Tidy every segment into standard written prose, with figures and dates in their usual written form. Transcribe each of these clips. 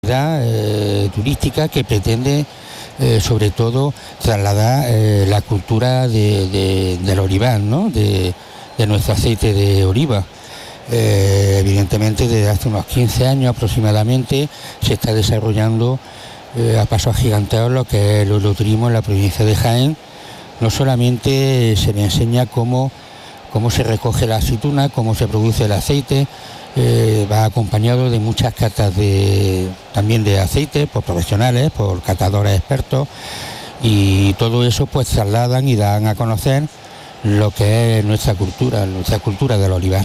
turística que pretende sobre todo trasladar la cultura del olivar, ¿no? de nuestro aceite de oliva. Evidentemente desde hace unos 15 años aproximadamente se está desarrollando a pasos agigantados lo que es el enoturismo en la provincia de Jaén. No solamente se le enseña cómo se recoge la aceituna, cómo se produce el aceite, va acompañado de muchas catas también de aceite por profesionales, por catadores expertos, y todo eso pues trasladan y dan a conocer lo que es nuestra cultura del olivar.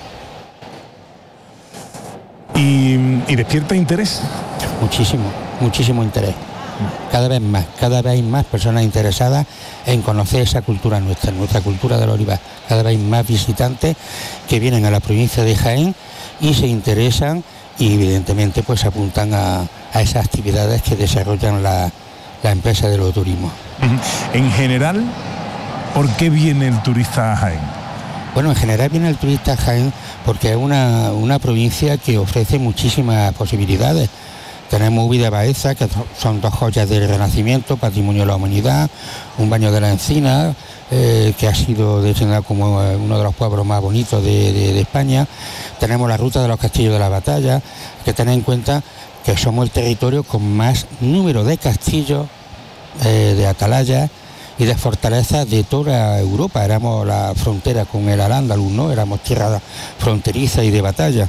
¿Y despierta interés? Muchísimo interés. Cada vez hay más personas interesadas en conocer esa cultura nuestra cultura del olivar. Cada vez hay más visitantes que vienen a la provincia de Jaén y se interesan y evidentemente pues apuntan a esas actividades que desarrollan la empresa del enoturismo. En general, ¿por qué viene el turista a Jaén? Bueno, en general viene el turista a Jaén porque es una provincia que ofrece muchísimas posibilidades. Tenemos Úbeda y Baeza, que son dos joyas del Renacimiento, patrimonio de la humanidad, un baño de la Encina, que ha sido designado como uno de los pueblos más bonitos de España. Tenemos la ruta de los castillos de la batalla, que tener en cuenta que somos el territorio con más número de castillos, de atalayas y de fortalezas de toda Europa. Éramos la frontera con el Al-Ándalus, ¿no? Éramos tierra fronteriza y de batalla.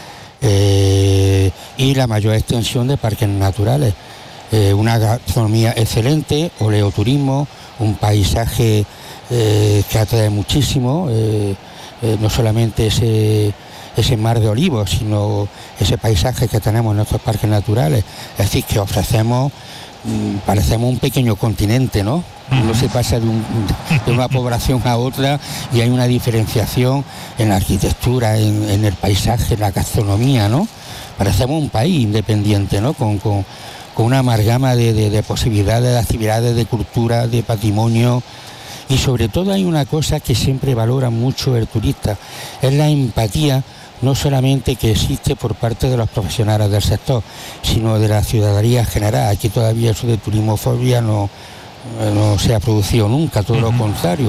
Y la mayor extensión de parques naturales, una gastronomía excelente, oleoturismo, un paisaje que atrae muchísimo, no solamente ese mar de olivos, sino ese paisaje que tenemos en nuestros parques naturales. Es decir, que parecemos un pequeño continente, ¿no? Uno se pasa de una población a otra y hay una diferenciación en la arquitectura, en el paisaje, en la gastronomía, ¿no? Parecemos un país independiente, ¿no? Con una amalgama de posibilidades, de actividades, de cultura, de patrimonio. Y sobre todo hay una cosa que siempre valora mucho el turista, es la empatía, no solamente que existe por parte de los profesionales del sector, sino de la ciudadanía general. Aquí todavía eso de turismofobia no se ha producido nunca, todo lo contrario.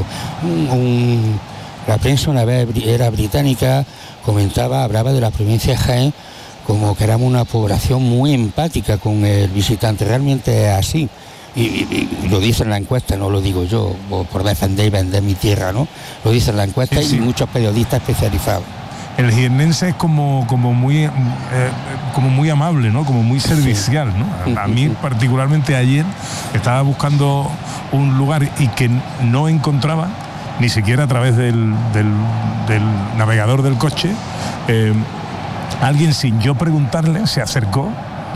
La prensa una vez era británica, hablaba de la provincia de Jaén como que éramos una población muy empática con el visitante. Realmente es así. Y lo dice en la encuesta, no lo digo yo, por defender y vender mi tierra, ¿no? Lo dice en la encuesta y muchos periodistas especializados. El jiennense es como muy amable, ¿no? Como muy servicial, ¿no? A mí particularmente ayer estaba buscando un lugar y que no encontraba, ni siquiera a través del navegador del coche, alguien sin yo preguntarle se acercó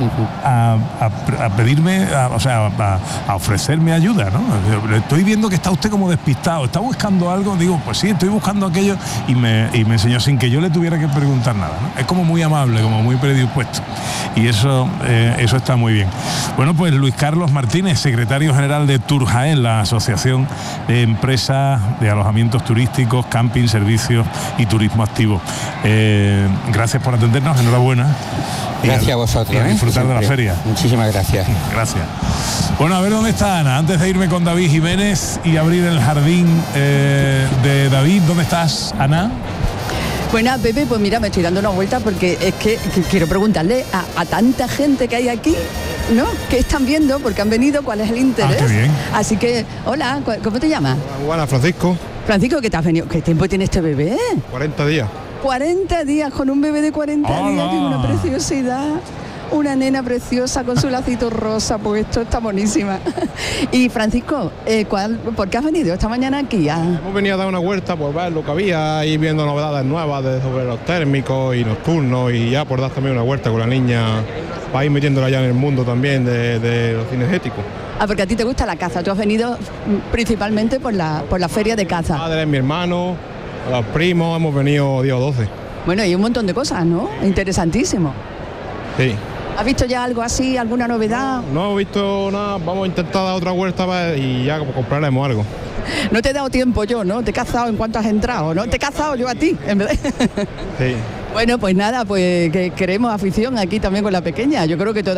a pedirme, a ofrecerme ayuda, ¿no? Estoy viendo que está usted como despistado, ¿está buscando algo? Digo, pues sí, estoy buscando aquello, y me enseñó sin que yo le tuviera que preguntar nada, ¿no? Es como muy amable, como muy predispuesto, y eso está muy bien. Bueno, pues Luis Carlos Martínez, secretario general de Turjaén, la asociación de empresas de alojamientos turísticos, camping, servicios y turismo activo. Gracias por atendernos, enhorabuena. Gracias a vosotros. Y a disfrutar de la feria. Muchísimas gracias. Gracias. Bueno, a ver dónde está Ana. Antes de irme con David Jiménez y abrir el jardín de David, ¿dónde estás, Ana? Bueno, Pepe, pues mira, me estoy dando una vuelta porque es que quiero preguntarle a tanta gente que hay aquí, ¿no? ¿Qué están viendo? Porque han venido, ¿cuál es el interés? Qué bien. Así que, hola, ¿cómo te llamas? Hola, Francisco. Francisco, ¿qué te has venido? ¿Qué tiempo tiene este bebé? 40 días. 40 días con un bebé de 40 ¡Hola! días, tiene una preciosidad, una nena preciosa con su lacito rosa puesto, está bonísima. Y Francisco, ¿por qué has venido esta mañana aquí? Hemos venido a dar una vuelta por ver lo que había, ir viendo novedades nuevas sobre los térmicos y nocturnos, y ya por dar también una vuelta con la niña para ir metiéndola ya en el mundo también de los cinegéticos. Ah, porque a ti te gusta la caza, tú has venido principalmente por la feria de caza. Mi padre, mi hermano, los primos, hemos venido día 12. Bueno, y un montón de cosas, ¿no? Interesantísimo. Sí. ¿Has visto ya algo así, alguna novedad? No he visto nada, vamos a intentar dar otra vuelta y ya compraremos algo. No te he dado tiempo yo, ¿no? Te he cazado en cuanto has entrado, ¿no? Te he cazado yo a ti, en vez de... Sí. Bueno, pues nada, pues que queremos afición aquí también con la pequeña. Yo creo que